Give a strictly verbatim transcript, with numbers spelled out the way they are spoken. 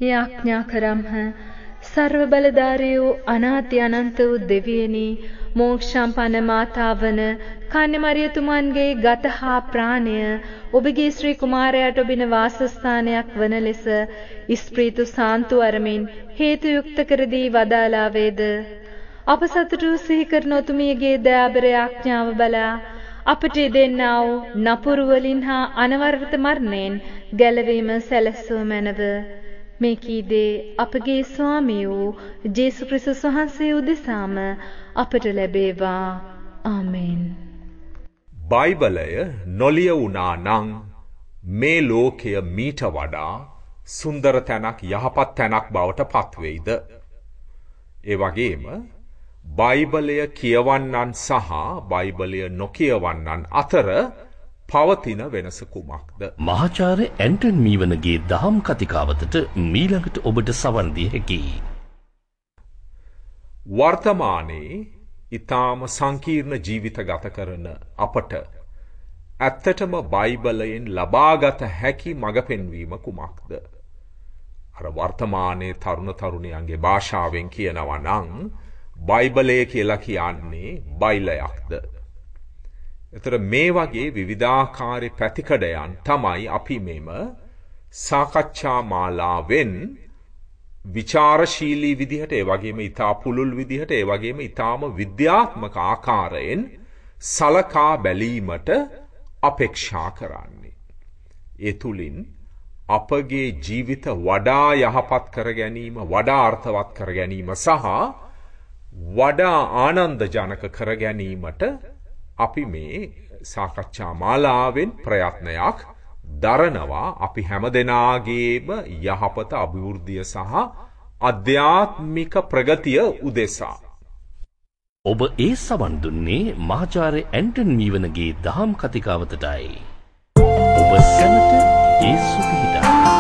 යාඥා කරම්හ. සර්ව බලධාරී වූ අනාති අනන්ත වූ දෙවියනි, මෝක්ෂම්පන්න මාතාවන කන්‍යමරියතුමන්ගේ ගත හා ප්‍රාණය ඔබගේ ශ්‍රී කුමාරයාට ඔබින වාසස්ථානයක් වන ලෙස ඉස්ප්‍රීතු සාන්තු අරමින් හේතු යුක්ත කර දී වදාලා වේද. අප සතුටු සිහි කරන ඔතුමියගේ දයාබර යාඥාව බලා අපට දෙන්නා වූ නපුරු වලින් හා අනවරත මරණයෙන් ගැලවීම සැලසුව මැනව. මේ කීදේ අපගේ ස්වාමී වූ ජේසු ක්‍රිස්තුස් වහන්සේ උදෙසාම අපට ලැබේවා. ආමෙන්. බයිබලය නොලියවුණා නම් මේ ලෝකය මීට වඩා සුන්දර තැනක්, යහපත් තැනක් බවට පත්වෙයිද? ඒ වගේම බයිබලය කියවන්නන් සහ බයිබලය නොකියවන්නන් අතර පවතින වෙනස කුමක්ද? මහාචාර්ය ඇන්ටන් මීවනගේ දහම් කතිකාවතට මීළඟට ඔබට සවන් දිය හැකියි. වර්තමානයේ ඊටාම සංකීර්ණ ජීවිත ගත කරන අපට ඇත්තටම බයිබලයෙන් ලබාගත හැකි මඟ පෙන්වීම කුමක්ද? අර වර්තමානයේ තරුණ තරුණියන්ගේ භාෂාවෙන් කියනවා නම් බයිබලය කියලා කියන්නේ බයිලයක්ද? එතකොට මේ වගේ විවිධාකාර පැතිකඩයන් තමයි අපි මෙම සාකච්ඡා මාලාවෙන් විචාරශීලී විදිහට, ඒ වගේම ඊටා පුළුල් විදිහට, ඒ වගේම ඊටාම විද්‍යාත්මක ආකාරයෙන් සලකා බැලීමට අපේක්ෂා කරන්නේ. ඒ තුලින් අපගේ ජීවිත වඩා යහපත් කර ගැනීම, වඩා අර්ථවත් කර ගැනීම සහ වඩා ආනන්දජනක කර ගැනීමට අපි මේ සාකච්ඡා මාලාවෙන් ප්‍රයත්නයක් දරනවා. අපි හැමදෙනාගේම යහපත, අභිවෘද්ධිය සහ අධ්‍යාත්මික ප්‍රගතිය උදෙසා. ඔබ ඒ සවන් දුන්නේ මහාචාර්ය ඇන්ටන් මීවනගේ දහම් කතිකාවතටයි. ඔබ සැමට යේසු පිහිටා.